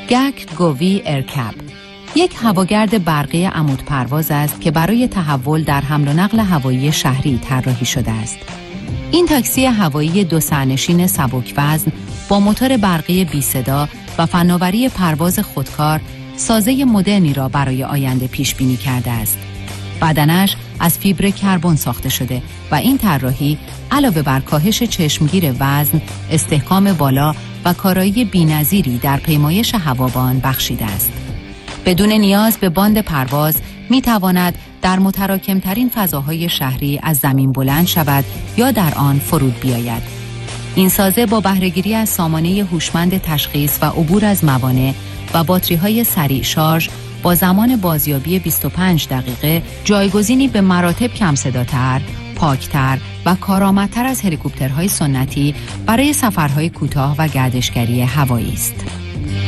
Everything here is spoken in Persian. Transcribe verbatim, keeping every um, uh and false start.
گک گووی ارکب یک هواگرد برقی عمود پرواز است که برای تحول در حمل و نقل هوایی شهری طراحی شده است. این تاکسی هوایی دو سرنشین سبک وزن با موتور برقی بی صدا و فناوری پرواز خودکار سازه مدرنی را برای آینده پیش بینی کرده است. بدنش از فیبر کربن ساخته شده و این طراحی علاوه بر کاهش چشمگیر وزن، استحکام بالا و کارایی بی‌نظیری در پیمایش هوابان بخشیده است. بدون نیاز به باند پرواز می تواند در متراکمترین فضاهای شهری از زمین بلند شود یا در آن فرود بیاید. این سازه با بهره‌گیری از سامانه هوشمند تشخیص و عبور از موانع و باتری‌های سریع شارژ با زمان بازیابی بیست و پنج دقیقه جایگزینی به مراتب کم صداتر، پاکتر و کارآمدتر از هلیکوپترهای سنتی برای سفرهای کوتاه و گردشگری هوایی است.